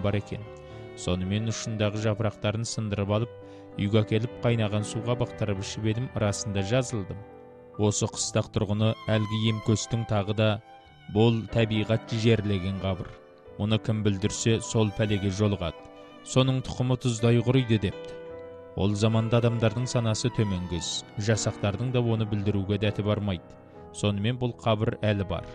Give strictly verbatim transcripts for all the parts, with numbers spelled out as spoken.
бар екен. Сонымен ұшындағы жапырақтарын сындырып алып, үйге келіп қайнаған суға бақтырып ішіп едім, расында жазылдым. Осы қыстақ тұрғыны әлгі емкөстің тағы да бол табиғат жерлеген қабыр. Мұны кім білдірсе, сол пәлеге жолығады. Соның тұқымы тұздай құриды депті. Ол заманда адамдардың санасы төменгіз, жасақтардың да оны білдіруге дәті бармайды. Сонымен бұл қабір әлі бар.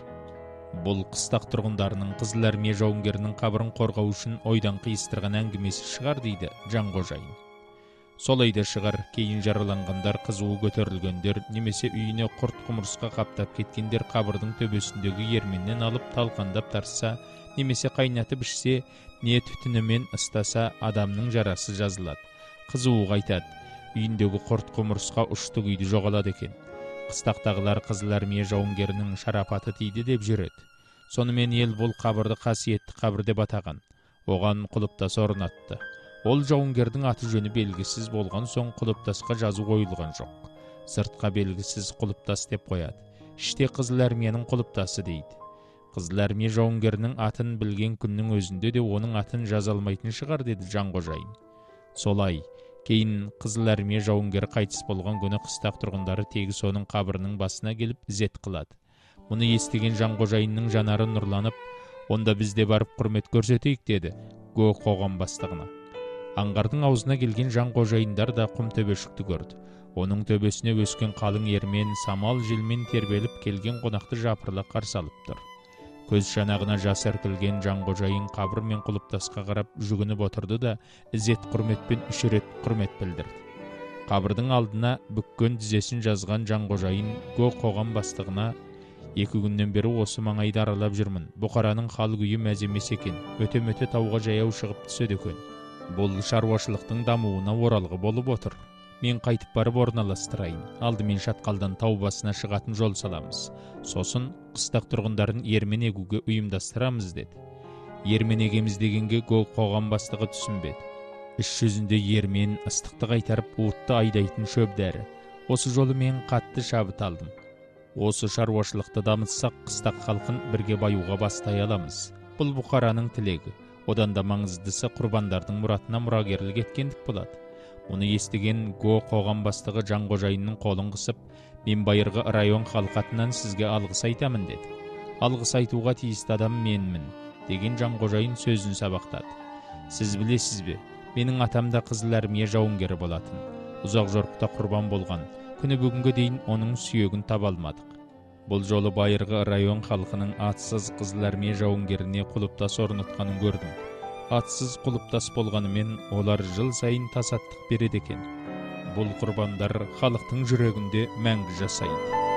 Бұл қыстақ тұрғындарының Қызыл Армия жауынгерінің қабірін қорғау үшін ойдан қиыстырған әңгімесі шығар дейді Жанқожайын. Солай да шығар, кейін жараланғандар, қызуы көтерілгендер, немесе үйіне құрт құмырсқа қаптап кеткендер қабірдің төбесіндегі ерменнен алып талқандап тарса, немесе қайнатып ішсе, не түтінімен ыстаса адамның жарасы жазылады. Қызуы қайтады, үйіндегі құрт құмырсқа ұшты күйді жоғалады екен. Қыстақтағылар Қызыл Армия жауынгерінің шарапаты тиді деп жүреді. Сонымен ел бұл қабірді қасиетті қабір деп атаған. Оған құлыптас орнатты. Ол жауынгердің аты жөні белгісіз болған соң құлыптасқа жазу қойылған жоқ. Сыртқа белгісіз құлыптас деп қояды. Іште Қызыл Армияның құлыптасы дейді. Қызыл Армия жауынгерінің атын білген күннің өзінде де оның атын жаза алмайтын шығар деді Жанқожайын. Солай, кейін Қызыл Армия жауынгері қайтыс болған күні қыстақ тұрғындары тегі соның қабірінің басына келіп ізет қылады. Мұны естіген Жанқожайынның жанары нұрланып, онда бізде барып құрмет көрсетейік деді Гө қоғам бастығына. Аңғардың аузына келген Жанқожайындар да құм төбешікті көрді. Оның төбесіне өскен қалың ермен, самал желмен тербеліп келген қонақты жапырлы қарсы алып тұр. Көз шанағына жас іркілген Жанқожайын қабір мен құлыптасқа қарап жүгініп отырды да ізет құрметпен үш рет құрмет білдірді. Қабірдің алдына бүккен тізесін жазған Жанқожайын Гө қоғам бастығына: екі күннен бері осы маңайды аралап жүрмін. Бұқараның хал күйі мәз емес екен. Өте-мөте тауға жаяу шығып түседі екен. Бұл шаруашылықтың дамуына оралғы болып отыр. Мен қайтып барып орналастырайын. Алдымен шатқалдан тау басына шығатын жол саламыз. Сосын қыстақ тұрғындарын ермен егуге ұйымдастырамыз деді. Ермен егеміз дегенге Гө қоғам бастығы түсінбеді. Іс жүзінде ермен ыстықты қайтарып уытты айдайтын шөп дәрі. Осы жолы мен қатты шабыт алдым. Осы шаруашылықты дамытсақ, қыстақ халқын бірге баюға бастай аламыз. Бұл бұқараның тілегі. Одан да маңыздысы құрбандардың мұратына мұрагерлік еткендік болады. Оны естіген Гө қоғам бастығы Жанқожайынның қолын қысып, мен байырғы район халқы атынан сізге алғыс айтамын деді. Алғыс айтуға тиісті адам менмін деген Жанқожайын сөзін сабақтады. Сіз білесіз бе, менің атам да Қызыл Армия жауынгері болатын. Ұзақ жорықта құрбан болған. Күні бүгінге дейін оның сүйегін таба алмадық. Бұл жолы байырғы район халқының атсыз Қызыл Армия жауынгеріне құлыптас орнатқанын көрдім. Атсыз құлыптас болғанымен олар жыл сайын тасаттық береді екен. Бұл құрбандар халықтың жүрегінде мәңгі жасайды.